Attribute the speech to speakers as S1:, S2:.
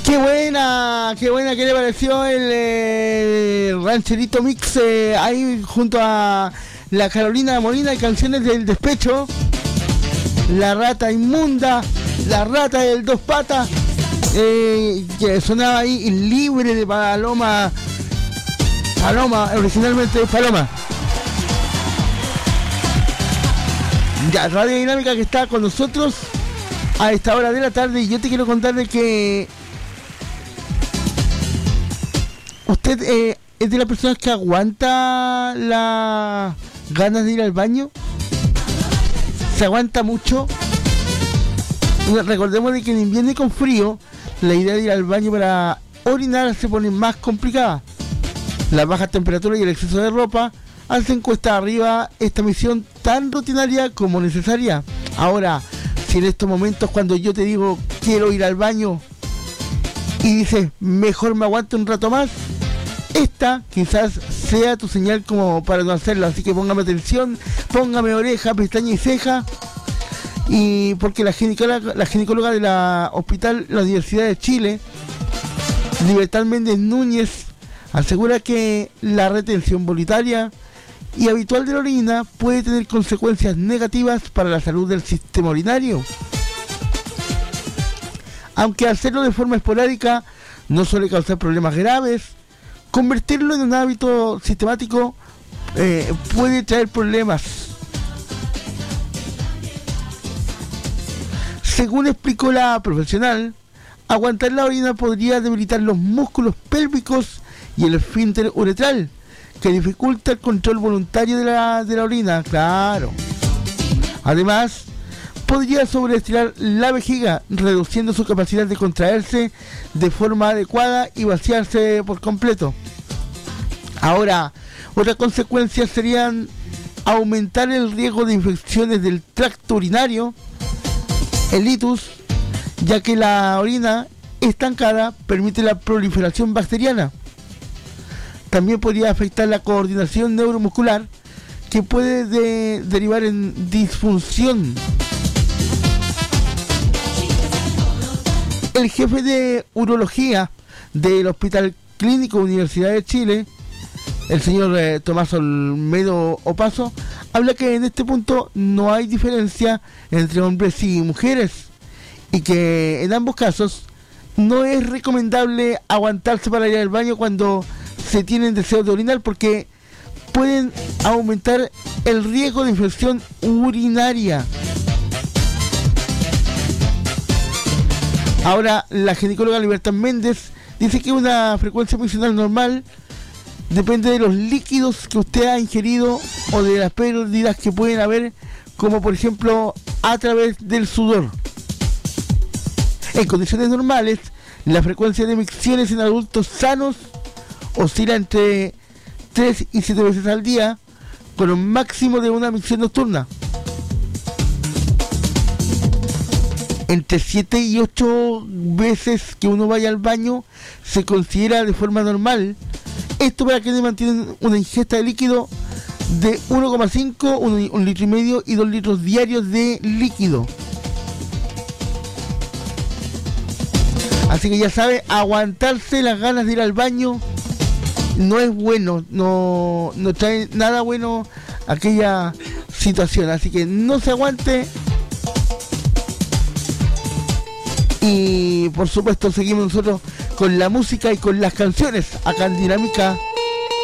S1: Qué buena, ¿qué le pareció el rancherito mix ahí junto a la Carolina Molina y Canciones del Despecho? La rata inmunda, la rata del dos patas, que sonaba ahí libre de Paloma, originalmente de Paloma. Ya, Radio Dinámica que está con nosotros a esta hora de la tarde, y yo te quiero contar de que usted es de las personas que aguanta las ganas de ir al baño. Se aguanta mucho. Recordemos de que en invierno y con frío la idea de ir al baño para orinar se pone más complicada. Las bajas temperaturas y el exceso de ropa hacen cuesta arriba esta misión tan rutinaria como necesaria. Ahora, si en estos momentos cuando yo te digo quiero ir al baño y dices mejor me aguanto un rato más, esta quizás sea tu señal como para no hacerlo. Así que póngame atención, póngame oreja, pestaña y ceja, y porque la ginecóloga de la Hospital La Universidad de Chile, Libertad Méndez Núñez, asegura que la retención voluntaria y habitual de la orina puede tener consecuencias negativas para la salud del sistema urinario. Aunque hacerlo de forma esporádica no suele causar problemas graves, convertirlo en un hábito sistemático puede traer problemas. Según explicó la profesional, aguantar la orina podría debilitar los músculos pélvicos y el esfínter uretral, que dificulta el control voluntario de la orina, claro. Además, podría sobreestirar la vejiga, reduciendo su capacidad de contraerse de forma adecuada y vaciarse por completo. Ahora, otras consecuencias serían aumentar el riesgo de infecciones del tracto urinario, el itus, ya que la orina estancada permite la proliferación bacteriana. También podría afectar la coordinación neuromuscular, que puede derivar en disfunción. El jefe de urología del Hospital Clínico Universidad de Chile, el señor Tomás Olmedo Opaso, habla que en este punto no hay diferencia entre hombres y mujeres, y que en ambos casos no es recomendable aguantarse para ir al baño cuando se tienen deseos de orinar, porque pueden aumentar el riesgo de infección urinaria. Ahora, la ginecóloga Libertad Méndez dice que una frecuencia menstrual normal depende de los líquidos que usted ha ingerido o de las pérdidas que pueden haber, como por ejemplo a través del sudor. En condiciones normales, la frecuencia de micciones en adultos sanos oscila entre 3 y 7 veces al día, con un máximo de una micción nocturna. Entre 7 y 8 veces que uno vaya al baño se considera de forma normal. Esto para quienes mantienen una ingesta de líquido de 1,5, 1,5 litros y 2 litros diarios de líquido. Así que ya sabe, aguantarse las ganas de ir al baño no es bueno, no trae nada bueno aquella situación. Así que no se aguante. Y por supuesto seguimos nosotros con la música y con las canciones acá en Dinámica